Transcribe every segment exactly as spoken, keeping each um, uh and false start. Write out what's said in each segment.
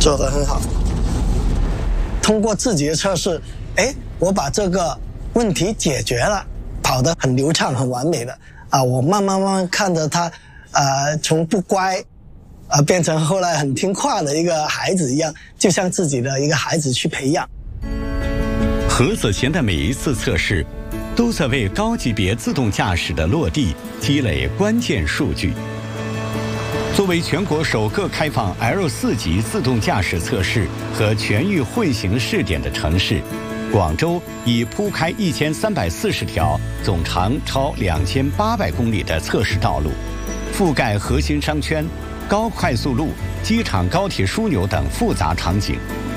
做得很好。通过自己的测试，哎，我把这个问题解决了，跑得很流畅、很完美的啊！我慢慢慢慢看着他，呃，从不乖，啊，变成后来很听话的一个孩子一样，就像自己的一个孩子去培养。 何子贤的每一次测试，都在为高级别自动驾驶的落地积累关键数据。作为全国首个开放 L 四 级自动驾驶测试和全域混行试点的城市，广州已铺开一千三百四十条总长超两千八百公里的测试道路，覆盖核心商圈、高快速路、机场高铁枢纽等复杂场景。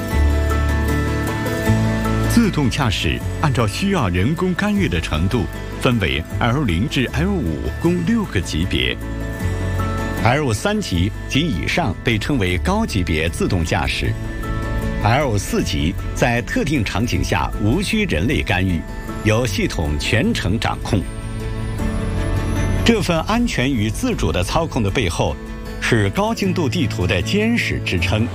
自动驾驶按照需要人工干预的程度，分为 L 零 至 L 五 共六个级别。L 三 级及以上被称为高级别自动驾驶。L 四 级在特定场景下无需人类干预，由系统全程掌控。这份安全与自主的操控的背后，是高精度地图的坚实支撑。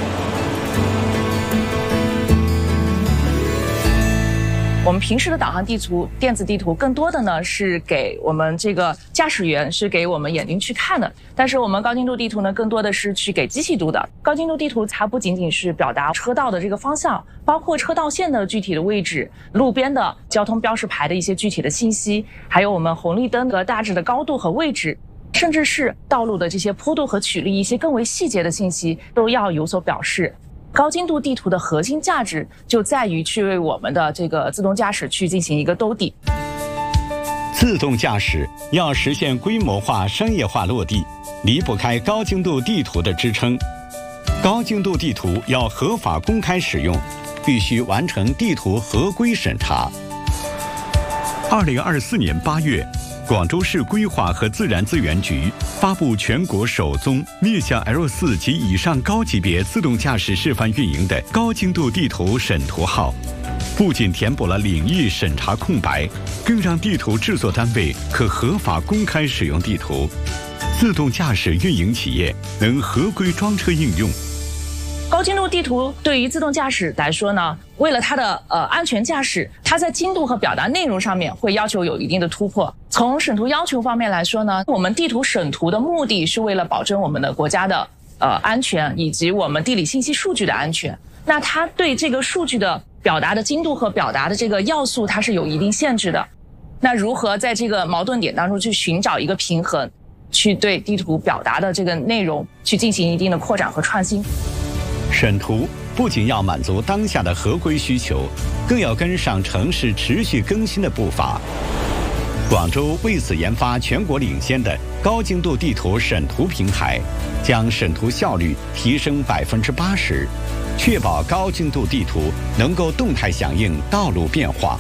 我们平时的导航地图、电子地图，更多的呢是给我们这个驾驶员，是给我们眼睛去看的。但是我们高精度地图呢，更多的是去给机器读的。高精度地图它不仅仅是表达车道的这个方向，包括车道线的具体的位置、路边的交通标识牌的一些具体的信息，还有我们红绿灯的大致的高度和位置，甚至是道路的这些坡度和曲率一些更为细节的信息，都要有所表示。高精度地图的核心价值就在于去为我们的这个自动驾驶去进行一个兜底。 自动驾驶要实现规模化、商业化落地，离不开高精度地图的支撑。高精度地图要合法公开使用，必须完成地图合规审查。二零二四年八月，广州市规划和自然资源局发布全国首宗面向 L 四 及以上高级别自动驾驶示范运营的高精度地图审图号，不仅填补了领域审查空白，更让地图制作单位可合法公开使用地图，自动驾驶运营企业能合规装车应用。 高精度地图对于自动驾驶来说呢，为了它的呃安全驾驶，它在精度和表达内容上面会要求有一定的突破。从审图要求方面来说呢，我们地图审图的目的是为了保证我们的国家的呃安全以及我们地理信息数据的安全。那它对这个数据的表达的精度和表达的这个要素，它是有一定限制的。那如何在这个矛盾点当中去寻找一个平衡，去对地图表达的这个内容去进行一定的扩展和创新？ 审图不仅要满足当下的合规需求，更要跟上城市持续更新的步伐。广州为此研发全国领先的高精度地图审图平台，将审图效率提升百分之八十，确保高精度地图能够动态响应道路变化。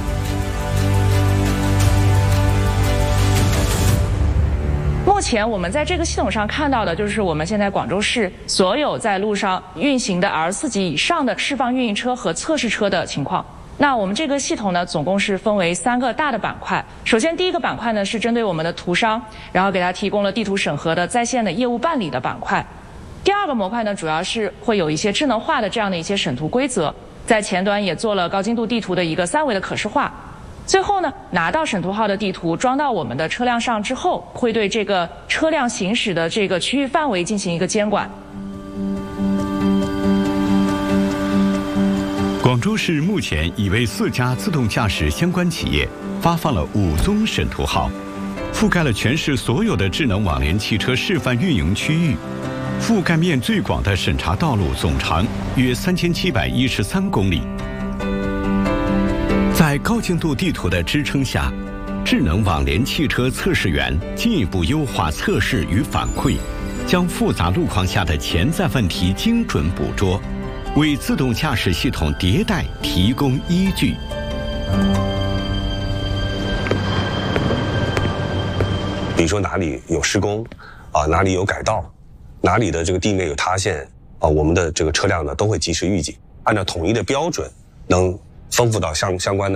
目前我们在这个系统上看到的就是我们现在广州市所有在路上运行的 L 四 级以上的释放运营车和测试车的情况。那我们这个系统呢，总共是分为三个大的板块。首先第一个板块呢，是针对我们的图商，然后给它提供了地图审核的在线的业务办理的板块。第二个模块呢，主要是会有一些智能化的这样的一些审图规则，在前端也做了高精度地图的一个三维的可视化。最后呢，拿到审图号的地图装到我们的车辆上之后，会对这个车辆行驶的这个区域范围进行一个监管。 广州市目前已为四家自动驾驶相关企业发放了五宗审图号，覆盖了全市所有的智能网联汽车示范运营区域，覆盖面最广的审查道路总长约三千七百一十三公里。在高精度地图的支撑下，智能网联汽车测试员进一步优化测试与反馈，将复杂路况下的潜在问题精准捕捉，为自动驾驶系统迭代提供依据。 比如说哪里有施工，啊，哪里有改道，哪里的这个地面有塌陷，啊，我们的这个车辆呢都会及时预警，按照统一的标准，能丰富到相相关的。